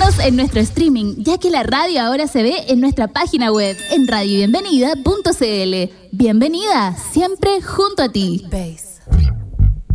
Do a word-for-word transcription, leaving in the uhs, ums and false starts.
Síguenos en nuestro streaming, ya que la radio ahora se ve en nuestra página web en radio bienvenida punto c l. Bienvenida, siempre junto a ti. Base.